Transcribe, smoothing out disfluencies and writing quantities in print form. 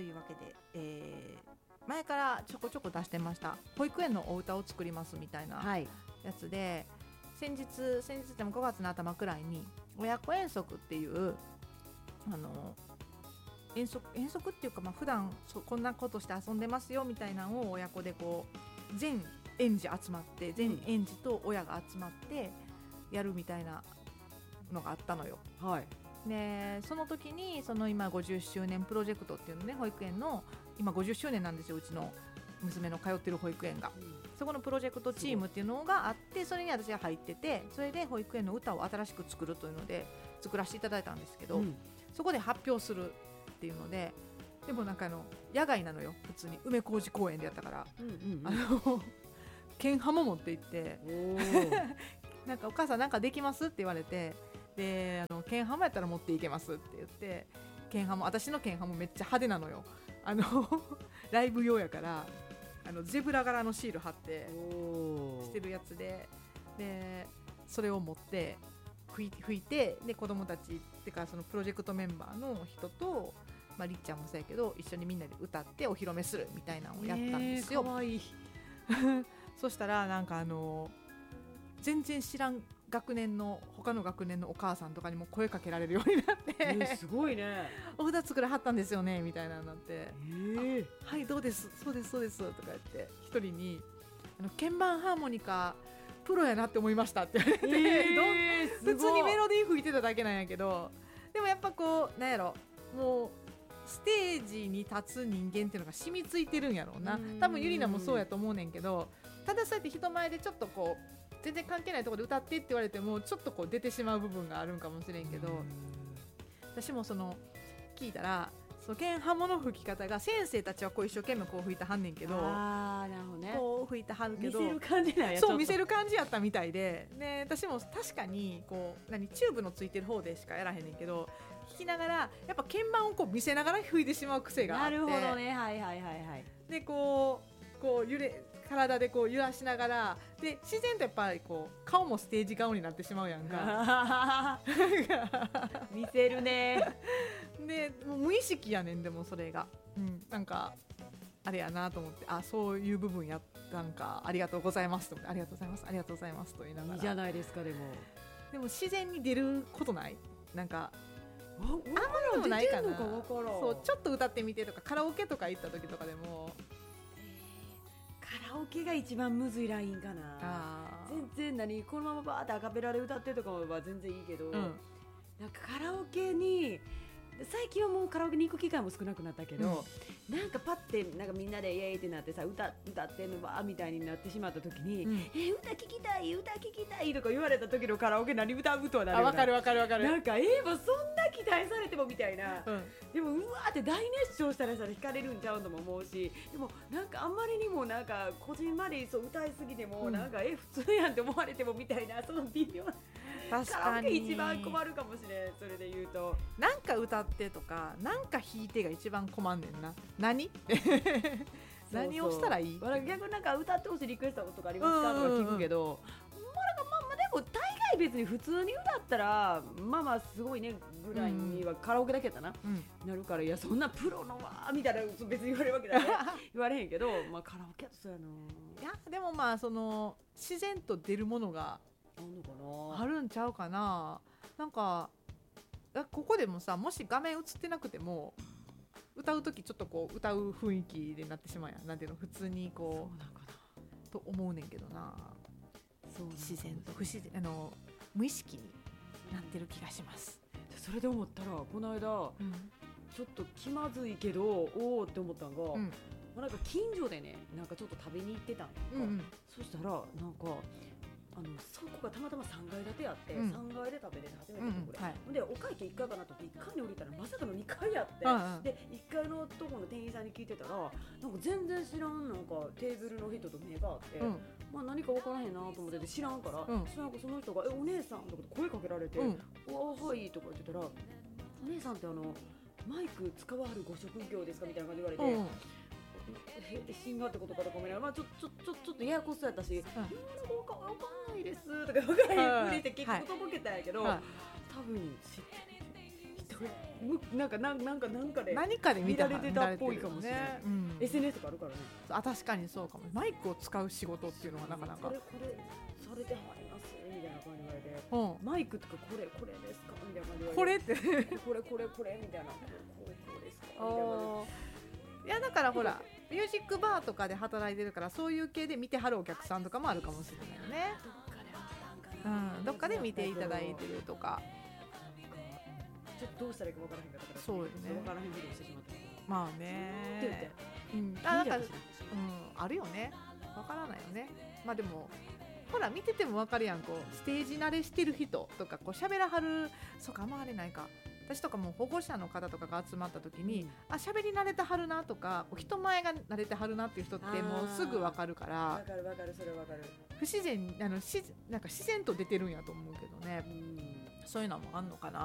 いうわけで、前からちょこちょこ出してました保育園のお歌を作りますみたいなやつで、先日でも5月の頭くらいに親子遠足っていう遠足っていうか、普段こんなことして遊んでますよみたいなのを親子でこう全園児集まって全園児と親が集まってやるみたいなのがあったのよ。でその時に今50周年プロジェクトっていうのね、保育園の今50周年なんですよ、うちの娘の通ってる保育園が、そこのプロジェクトチームっていうのがあって、それに私が入ってて、それで保育園の歌を新しく作るというので作らせていただいたんですけど、そこで発表するっていうので、でも野外なのよ、普通に梅小路公園でやったから、剣ハモ持って行ってお母さんなんかできますって言われて、で剣ハモやったら持っていけますって言って、剣ハモ、私の剣ハモめっちゃ派手なのよ、ライブ用やからゼブラ柄のシール貼ってしてるやつで、それを持って吹いて、で子供たちってかそのプロジェクトメンバーの人と、りっちゃんもそうやけど一緒にみんなで歌ってお披露目するみたいなのをやったんですよ。 かわいいそしたら全然知らん他の学年のお母さんとかにも声かけられるようになってすごいねお札作らはったんですよねみたいなのになって、はいどうですそうですとか言って一人に鍵盤ハーモニカプロやなって思いましたって言われて、普通にメロディー吹いてただけなんやけど、でもやっぱなんやろ、もうステージに立つ人間っていうのが染みついてるんやろうな。多分ゆりなもそうやと思うねんけど、ただそうやって人前でちょっと全然関係ないところで歌ってって言われてもちょっと出てしまう部分があるんかもしれんけど、私も聞いたら剣ハモの吹き方が先生たちは一生懸命吹いたはんねんけど、 なるほどね、 吹いたはるけど見せる感じなんや、 そう見せる感じやったみたいで、私も確かにチューブのついてる方でしかやらへんねんけど、弾きながらやっぱ鍵盤を見せながら吹いてしまう癖があって、 なるほどね、 で体で揺らしながらで、自然とやっぱり顔もステージ顔になってしまうやんか見せるねでもう無意識やねん、でもそれが、あれやなと思って、そういう部分やったんか、ありがとうございますと、ありがとうございますありがとうございますと言いながら、 いいじゃないですか。でも自然に出ることない？あんまりもないかな。そうちょっと歌ってみてとか、カラオケとか行った時とかでも、 カラオケが一番むずいラインかな。全然このままバーってアカペラで歌ってとかは全然いいけど、カラオケに最近はもうカラオケに行く機会も少なくなったけど、パッてみんなでイエーイってなってさ、歌ってんのばーみたいになってしまった時に、歌聞きたいとか言われた時のカラオケ何歌うとはなるよ。 わかるもうそんな期待されてもみたいな、でもうわーって大熱唱したらさ、惹かれるんちゃうとも思うし、でもあんまりにもこじんまり歌いすぎても、普通やんって思われてもみたいな、その微妙なカラオケ一番困るかもしれん。それで言うと歌ってとか弾いてが一番困んねんな。何何をしたらいい？ 逆に歌ってほしいリクエストとかありますかとか聞くけど、でも大概別に普通に歌ったらすごいねぐらいにはカラオケだけやったな、なるから、いやそんなプロのわーみたいな別に言われるわけだね言われへんけど、カラオケやとそうやな。 いやでも自然と出るものがあるんちゃうかな。ここでもさ、もし画面映ってなくても歌うときちょっと歌う雰囲気でなってしまうやん。なんていうの、普通にそうなんかなと思うねんけどな。自然と不自然無意識になってる気がします。 それで思ったらこの間、ちょっと気まずいけどおおって思ったのが、近所でねちょっと食べに行ってたんや、そしたらそこがたまたま3階建てあって、3階で食べれる初めてのこれ、でお会計1階かなと思って1階に降りたらまさかの2階やって、で1階のところの店員さんに聞いてたら、全然知らんテーブルの人と目があって、何か分からへんなと思ってて知らんから、その人がお姉さんとか声かけられて、はいとか言ってたら、お姉さんってマイク使わはるご職業ですかみたいな感じで言われて、シンガーってことかとかもちょっとややこしそうやったし、わかんないですとか分からへんふりして結局とぼけたんやけど、多分知ってる人なんかで何かで見られてたっぽいかもしれない、 うん、 SNS とかあるからね。 確かにそうかも。マイクを使う仕事っていうのはなかなか、 これされてはりますみたいな感じで、マイクとかこれですかみたいな感じで、 これってこれみたいな、これですかみたいな感じで。 いやだからほらミュージックバーとかで働いてるから、そういう系で見てはるお客さんとかもあるかもしれないね。どっかで見ていただいてるとか、 ちょっとどうしたらいいか分からへんかったから、 そうよね、 分からへんふりをしてしまった。 まあねなんかあるよね、分からないよね。まあでもほら見てても分かるやん、こうステージ慣れしてる人とか、こう喋らはる、そうかあんまあれないか、私とかも保護者の方とかが集まった時に、喋り慣れてはるなとか、人前が慣れてはるなっていう人ってもうすぐ分かるから、 分かるそれ分かる。 不自然なんか自然と出てるんやと思うけどね、そういうのもあんのかな